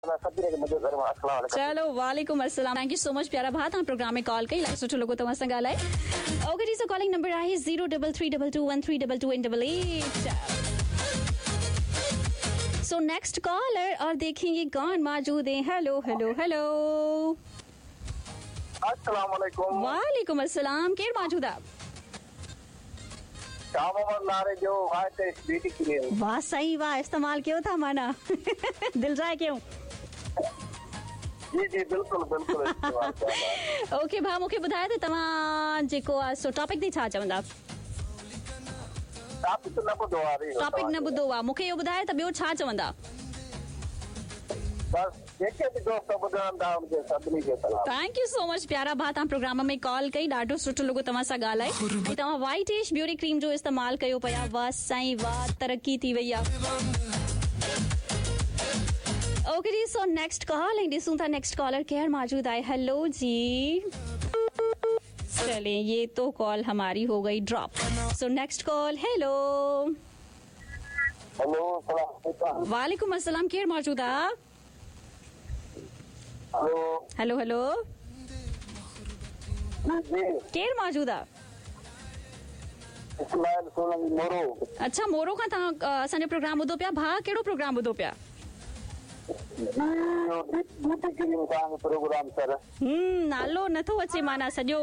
चलो वालेकुम अस्सलाम। थैंक यू सो मच प्यारा भात तव्हां प्रोग्राम में कॉल कई इलाही सुठो लॻो तव्हां सां ॻाल्हाए। ओके जी, सो कॉलिंग नंबर आहे 0332213228। सो नेक्स्ट कॉलर और देखेंगे कौन मौजूद है। हेलो हेलो हेलो, अस्सलाम वालेकुम। वालेकुम अस्सलाम। केर मौजूद आहे? वाह सही, वाह इस्तेमाल कयो था माना दिल जाए क्यों? जी जी बिल्कुल बिल्कुल। ओके भाउ, मूंखे ॿुधायो त तव्हां जेको आहे सो टॉपिक ते छा चवंदा? टॉपिक न ॿुधो आहे, मूंखे इहो ॿुधायो त ॿियो छा चवंदा? थैंक यू सो मच प्यारा भाउ, तव्हां प्रोग्राम में कॉल कई, ॾाढो सुठो लॻो तव्हां सां ॻाल्हाए। तव्हां वाइट एश ब्यूटी क्रीम जो इस्तेमाल कयो पिया, वाह साईं वाह, तरक्की थी वई आहे। ओके जी, सो नेक्स्ट कॉल ॾिसूं था नेक्स्ट कॉलर केयर मौजूद आहे। हेलो जी, चलिए ये तो कॉल हमारी हो गई drop. So next call. Hello hello, वालेकुम अस्सलाम। केयर मौजूद आहे? हेलो हेलो, केर मौजूद आहे? अच्छा, मोरो खां तव्हां असांजो प्रोग्राम ॿुधो पिया। भाउ कहिड़ो प्रोग्राम ॿुधो पिया? नालो नथो अचे माना सॼो।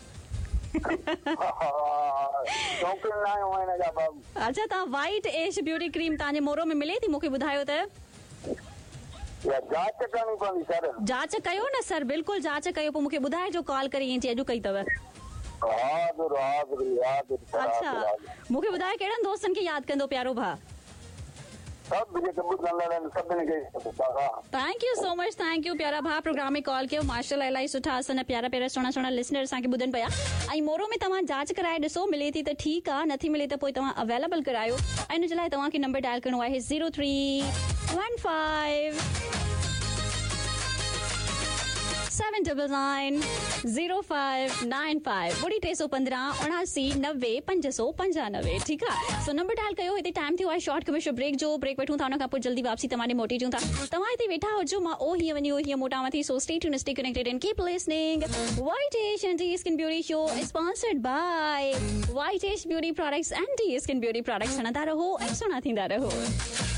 अच्छा, तव्हां वाइट एश ब्यूटी क्रीम तव्हांजे मोरो में मिले थी? मूंखे ॿुधायो त। जांच कयो न सर, बिल्कुलु जांच कयो, पोइ मूंखे ॿुधाइजो कॉल करे। ईअं चइजो कई अथव। अच्छा, मूंखे ॿुधायो कहिड़नि दोस्तनि खे यादि कंदो प्यारो भाउ? Thank you so much, thank you प्यारा भाउ, प्रोग्राम में कॉल कयो। माशाल्लाह इलाही सुठा असांजा प्यारा प्यारा सुहिणा सुहिणा लिसनर असांखे ॿुधनि पिया। ऐं मोरो में तव्हां जांच कराए ॾिसो, मिले थी त ठीकु आहे, नथी मिले त पोइ तव्हां अवेलेबल करायो। ऐं हिन जे लाइ तव्हांखे नंबर डायल करिणो आहे 0315799095 ॿुड़ी 315-79-595। ठीकु आहे, सो नंबर डायल कयो। हिते टाइम थियो आहे शॉर्ट कमर्शियल ब्रेक जो। ब्रेक वठूं था, हुन खां पोइ जल्दी वापसी तव्हां ॾे मोटी अचूं था। तव्हां हिते वेठा हुजो, मां ओ हीअं वञी ओ हीअं मोटावां थी। So stay tuned, stay connected and keep listening. White Ash and Skin Beauty Show is sponsored by White Ash Beauty Products and Skin Beauty Products। हणंदा रहो ऐं सुहिणा थींदा रहो।